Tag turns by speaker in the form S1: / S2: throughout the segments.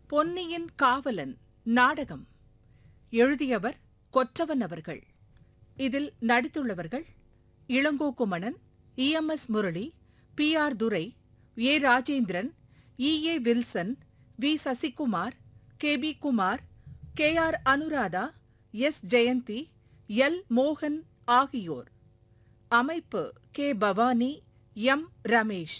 S1: பொன்னியின் காவலன் நாடகம். எழுதியவர் கொற்றவன் அவர்கள். இதில் நடித்துள்ளவர்கள் Ilango Kumanan, EMS Murali, PR Durai, A Rajendran, EA Wilson, V Sasikumar, KB Kumar, KR Anuradha, S Jayanthi, L மோகன் ஆகியோர். அமைப்பு K பவானி, M ரமேஷ்.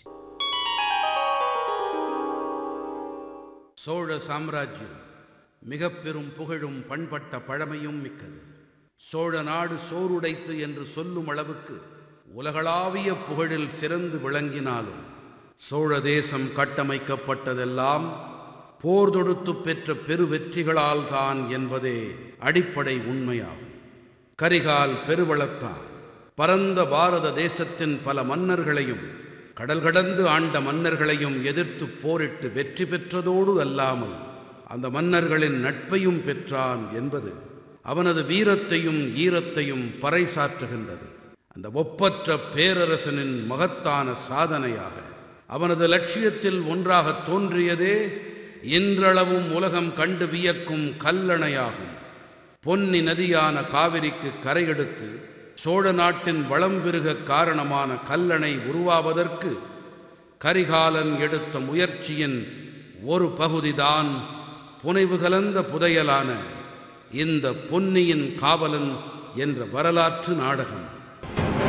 S2: சோழ சாம்ராஜ்யம் மிக பெரும் புகழும் பண்பட்ட பழமையும் மிக்கது. சோழ நாடு சோறுடைத்து என்று சொல்லும் அளவுக்கு உலகளாவிய புகழில் சிறந்து விளங்கினாலும் சோழ தேசம் கட்டமைக்கப்பட்டதெல்லாம் போர் தொடுத்து பெற்ற பெரு வெற்றிகளால் தான் என்பதே அடிப்படை உண்மையாகும். கரிகால் பெருவளத்தான் பரந்த பாரத தேசத்தின் பல மன்னர்களையும் கடல் கடந்து ஆண்ட மன்னர்களையும் எதிர்த்து போரிட்டு வெற்றி பெற்றதோடு அல்லாமல் அந்த மன்னர்களின் நட்பையும் பெற்றான் என்பது அவனது வீரத்தையும் ஈரத்தையும் பறைசாற்றுகின்றது. அந்த ஒப்பற்ற பேரரசனின் மகத்தான சாதனையாக அவனது லட்சியத்தில் ஒன்றாக தோன்றியதே இன்றளவும் உலகம் கண்டு வியக்கும் கல்லணையாகும். பொன்னி நதியான காவிரிக்கு கரையெடுத்து சோழ நாட்டின் வளம் பெருக காரணமான கல்லணை உருவாவதற்கு கரிகாலன் எடுத்த முயற்சியின் ஒரு பகுதிதான் புனைவு கலந்த புதையலான இந்த பொன்னியின் காவலன் என்ற வரலாற்று நாடகம்.